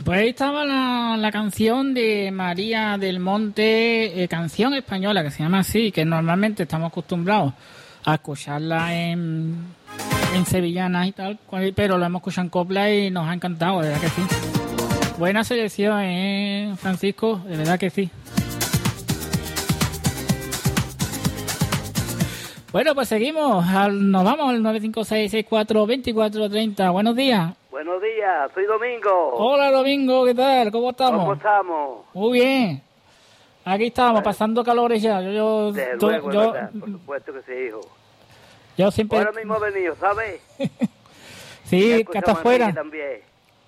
Pues ahí estaba la canción de María del Monte, canción española que se llama así, que normalmente estamos acostumbrados a escucharla en sevillanas y tal, pero lo hemos escuchado en copla y nos ha encantado, de verdad que sí. Buena selección, Francisco, de verdad que sí. Bueno, pues seguimos, nos vamos al 956642430. Buenos días. Buenos días, soy Domingo. Hola Domingo, ¿qué tal? ¿Cómo estamos? ¿Cómo estamos? Muy bien. Aquí estamos, pasando calores ya. Desde luego, es verdad, por supuesto que sí, hijo. Yo siempre... Ahora mismo he venido, ¿sabes? Sí, que está afuera. También.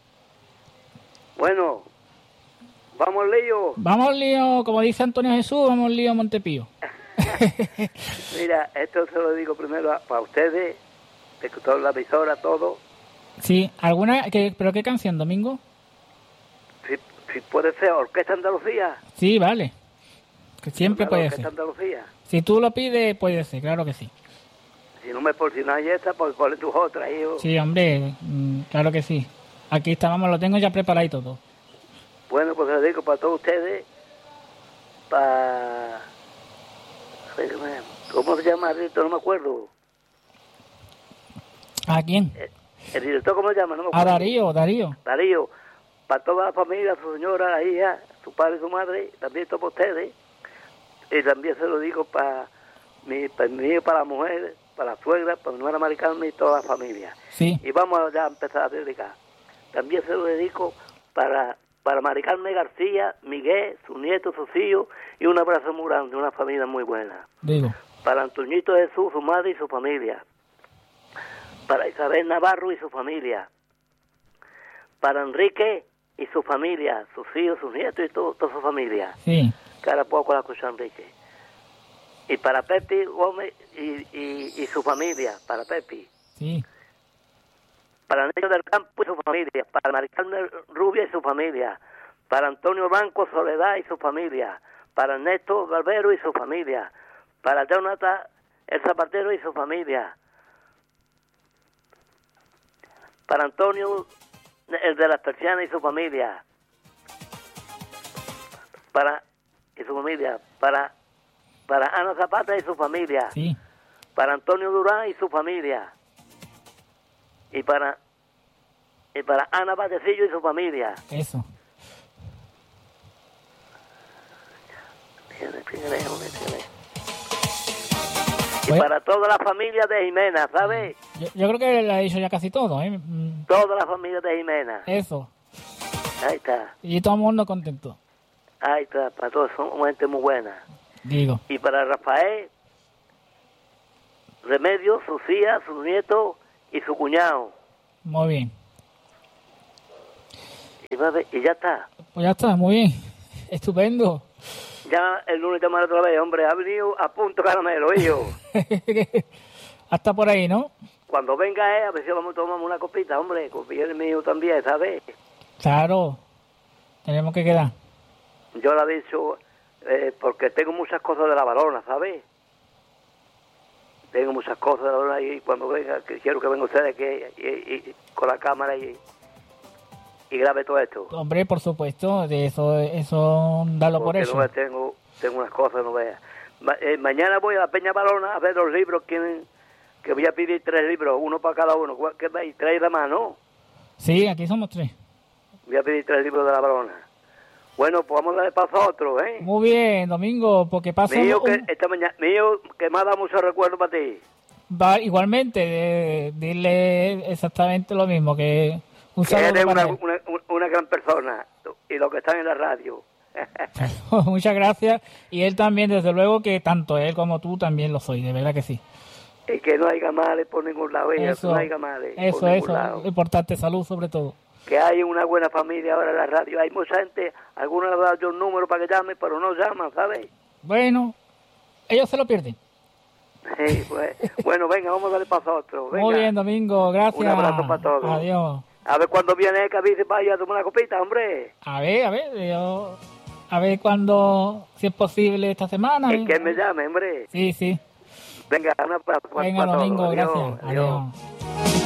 Bueno, vamos al lío. Vamos al lío, como dice Antonio Jesús, vamos al lío Montepío. Mira, esto se lo digo primero para ustedes, de toda la emisora, todo. Sí, ¿pero qué canción, Domingo? Si puede ser Orquesta Andalucía. Sí, vale. Que siempre puede ser. Orquesta Andalucía. Si tú lo pides, puede ser, claro que sí. Si no hay esta, pues ponle tus otras, hijo. Sí, hombre, claro que sí. Aquí estábamos, lo tengo ya preparado y todo. Bueno, pues lo digo para todos ustedes, para... ¿Cómo se llama el director? No me acuerdo. ¿A quién? El director, ¿cómo se llama? No me acuerdo. A Darío. Darío, para toda la familia, su señora, la hija, su padre y su madre, también todos ustedes. Y también se lo digo para la mujer, para la suegra, para mi hermana Mari Carmen y toda la familia. Sí. Y vamos ya a empezar a dedicar. También se lo dedico para Mari Carmen García, Miguel, su nieto, sus hijos, y un abrazo muy grande, una familia muy buena. Digo. Para Antoñito Jesús, su madre y su familia. Para Isabel Navarro y su familia. Para Enrique y su familia, sus hijos, sus nietos y toda su familia. Sí. Que ahora poco la escucha Enrique. Y para Pepi Gómez y su familia, para Pepi. Sí. Para Niño del Campo y su familia, para Maricarmen Rubia y su familia, para Antonio Blanco Soledad y su familia, para Ernesto Barbero y su familia, para Jonathan el Zapatero y su familia, para Antonio el de las Persianas y su familia, para Ana Zapata y su familia, Sí. para Antonio Durán y su familia, y para Ana Batecillo y su familia. Eso. Y para toda la familia de Jimena, ¿sabes? Yo creo que le ha dicho ya casi todo, ¿eh? Toda la familia de Jimena. Eso. Ahí está. Y todo el mundo contento. Ahí está, para todos, son gente muy buena. Digo. Y para Rafael Remedio, su hija, su nieto y su cuñado. Muy bien. Y ya está. Pues ya está, muy bien. Estupendo. Ya el lunes llamaré otra vez, hombre. Ha venido a punto caramelo, hijo. Hasta por ahí, ¿no? Cuando venga a ver si vamos a tomar una copita, hombre. Con el mío también, ¿sabes? Claro. Tenemos que quedar. Yo le he dicho, porque tengo muchas cosas de la Barona, ¿sabes? Tengo muchas cosas de la Barona y cuando venga, que quiero que vengan ustedes y con la cámara y grabe todo esto. Hombre, por supuesto, de eso dalo por eso. No tengo unas cosas, no veas. Mañana voy a la Peña Barona a ver los libros que voy a pedir 3 libros, uno para cada uno. ¿Qué veis? 3 de más, ¿no? Sí, aquí somos 3. Voy a pedir 3 libros de la Barona. Bueno, pues vamos a darle paso a otro, ¿eh? Muy bien, Domingo, porque pasa... Mío, esta mañana, que me ha dado mucho recuerdo para ti. Va, igualmente, dile exactamente lo mismo, que un saludo eres para él. una gran persona, y los que están en la radio. Muchas gracias, y él también, desde luego, que tanto él como tú también lo soy, de verdad que sí. Y que no haya males por ningún lado, eso, no haya males eso, por ningún lado. Importante, salud sobre todo. Que hay una buena familia ahora en la radio. Hay mucha gente, algunos le han dado yo un número para que llame, pero no llaman, ¿sabes? Bueno, ellos se lo pierden. Sí, pues. Bueno, venga, vamos a darle paso a otro. Venga. Muy bien, Domingo, gracias. Un abrazo para todos. Adiós. A ver cuándo viene que avise para ir a tomar una copita, hombre. A ver cuándo, si es posible esta semana. Es que me llame, hombre. Sí. Venga, un abrazo para todos. Venga, Domingo, gracias. Adiós.